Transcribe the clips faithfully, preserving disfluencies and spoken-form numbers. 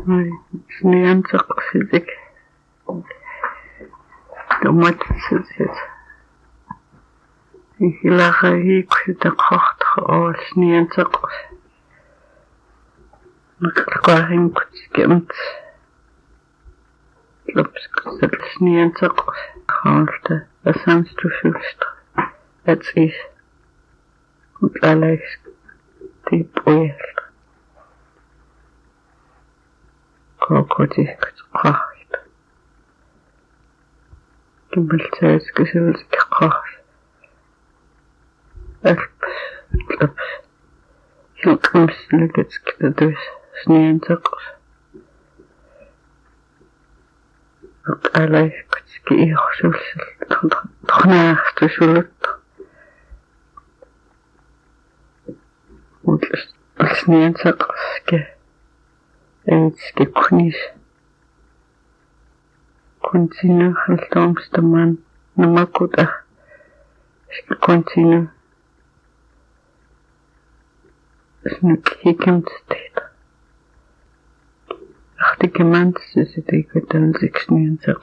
Nej, snianteqsisik tomatsissit ihilaqagiikku taqartqa ool snianteqs naqaqaarinkut kemt lopskut snianteqs qaulta asanstusulsta atsis utlalaix tipuil kokotik qahit kimbaltaas kisul qah alps alps hilqams legets kitadus snianteqs utlalaix kutski ihsulsil tqnaarstusulut utlas snianteqske Eitske kunis continue haltomstaman namakuta ska continue snuk hikemtstit achtikemant sisikatan sixnianseq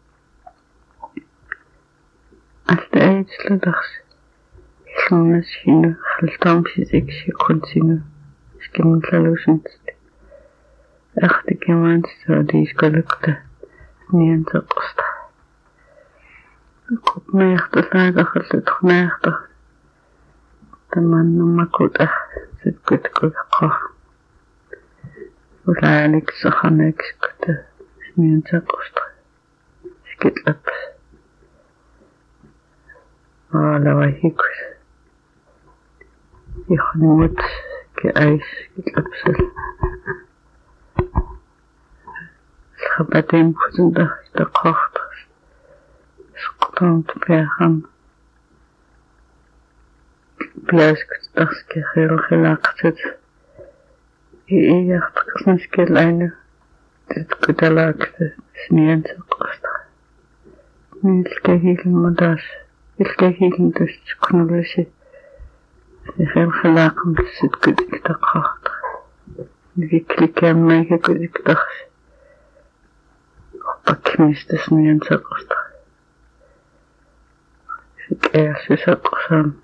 alta eitsladax illunas hina haltomsisik continue skimlalusimt achtikemant sadiiskalukta nianteqsta kupmeertasaaqarlut xneerta tamannumakuta sitkutkuqa ulaalik saxanekskut nianteqsta skitlap alawahikus ikhnuut ke ais skitlapsal Habatim kuzunda taqaft sqtant pehan plask taske khil khilaqtat iyaht qasnaskel ayna tkutalakt snianteqsta nilkahil madas ilkahil dust kunulisi khil khilaqam sitkut taqaft viklikam maykut taqs Pakmistas nianteqsta. Sikääsysaqsan